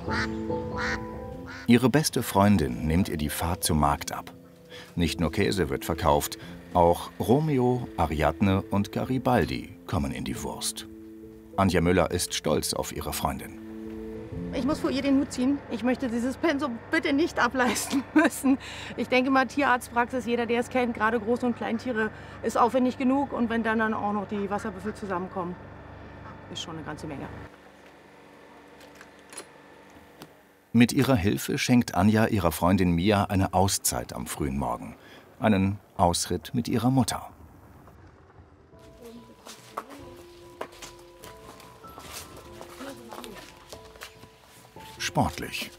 Ihre beste Freundin nimmt ihr die Fahrt zum Markt ab. Nicht nur Käse wird verkauft, auch Romeo, Ariadne und Garibaldi kommen in die Wurst. Anja Müller ist stolz auf ihre Freundin. Ich muss vor ihr den Hut ziehen. Ich möchte dieses Pensum bitte nicht ableisten müssen. Ich denke mal, Tierarztpraxis, jeder, der es kennt, gerade Groß- und Kleintiere, ist aufwendig genug. Und wenn dann auch noch die Wasserbüffel zusammenkommen, ist schon eine ganze Menge. Mit ihrer Hilfe schenkt Anja ihrer Freundin Mia eine Auszeit am frühen Morgen. Einen Ausritt mit ihrer Mutter. Sportlich.